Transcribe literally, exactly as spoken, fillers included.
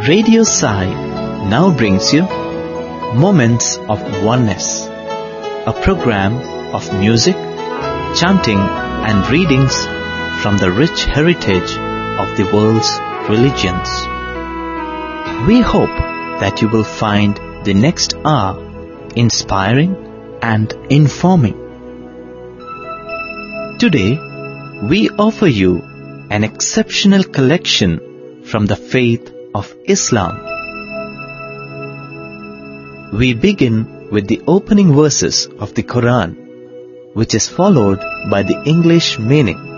Radio Sai now brings you Moments of Oneness, a program of music, chanting and readings from the rich heritage of the world's religions. We hope that you will find the next hour inspiring and informing. Today, we offer you an exceptional collection from the faith of Islam. We begin with the opening verses of the Quran, which is followed by the English meaning.